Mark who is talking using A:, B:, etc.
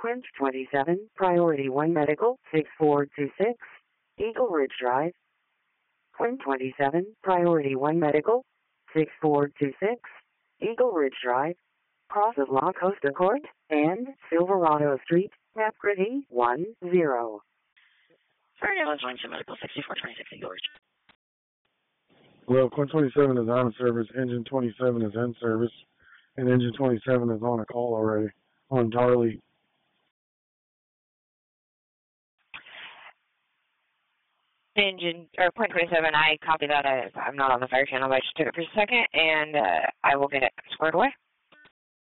A: Quint 27, Priority 1 Medical, 6426, Eagle Ridge Drive. Quint 27, Priority 1 Medical, 6426, Eagle Ridge Drive, cross of La Costa Court and Silverado Street, Napgrity 10.
B: Sorry, I was going to Medical 6426 Eagle Ridge.
C: Well, Quint 27 is out of service, Engine 27 is in service, and Engine 27 is on a call already on Darley.
B: Point 27, I copy that. I'm not on the fire channel, but I just took it for a second, and I will get it squared away.